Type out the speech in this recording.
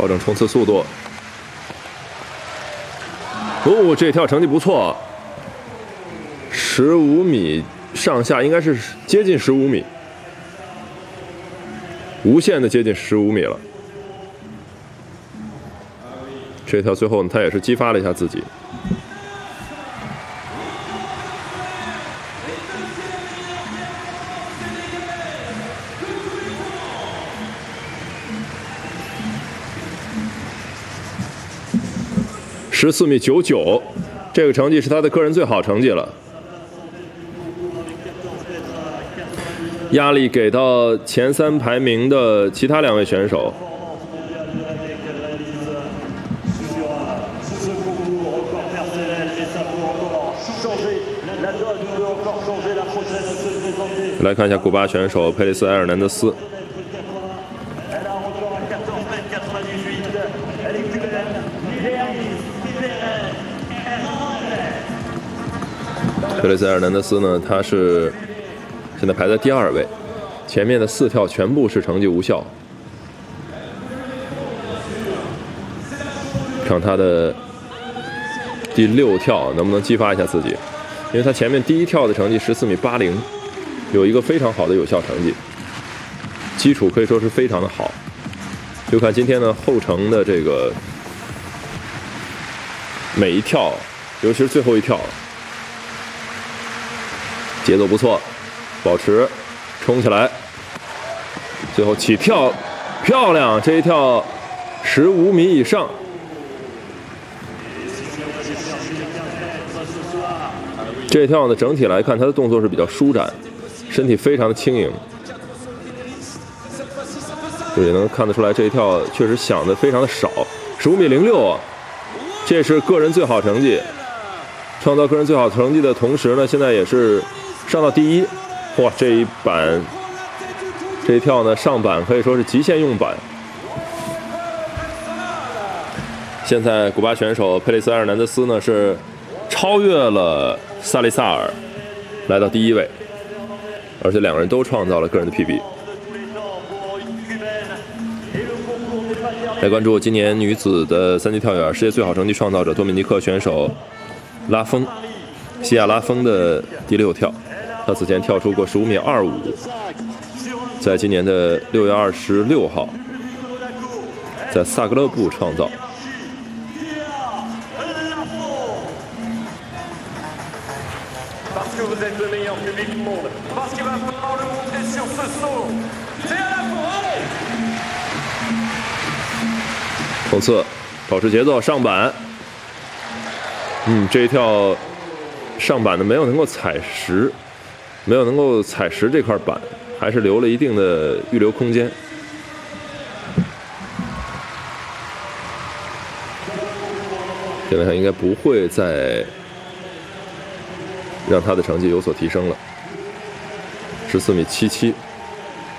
调整冲刺速度。哦，这跳成绩不错，15米上下，应该是接近15米，无限的接近15米了。这跳最后呢，他也是激发了一下自己。14米99，这个成绩是他的个人最好成绩了。压力给到前3排名的其他2位选手。来看一下古巴选手佩雷斯·埃尔南德斯。佩雷斯·埃尔南德斯呢，他是现在排在第2位，前面的4跳全部是成绩无效。看他的第6跳能不能激发一下自己，因为他前面第1跳的成绩14米80，有一个非常好的有效成绩，基础可以说是非常的好。就看今天的后程的这个每一跳，尤其是最后一跳，节奏不错，保持，冲起来，最后起跳，漂亮！这一跳15米以上。这一跳呢，整体来看，他的动作是比较舒展，身体非常的轻盈，也能看得出来这一跳确实想的非常的少。15米06啊，这是个人最好成绩，创造个人最好成绩的同时呢，现在也是上到第1。哇，这一板，这一跳呢，上板可以说是极限用板。现在古巴选手佩雷斯·埃尔南德斯呢是超越了萨利萨尔，来到第1位，而且2个人都创造了个人的 PB。来关注今年女子的3级跳远世界最好成绩创造者多米尼克选手拉丰，西亚拉丰的第6跳，他此前跳出过15米25，在今年的6月26号，在萨格勒布创造。冲刺，保持节奏，上板。这一跳上板的没有能够踩实，这块板，还是留了一定的预留空间。现在看应该不会再让他的成绩有所提升了。14米77。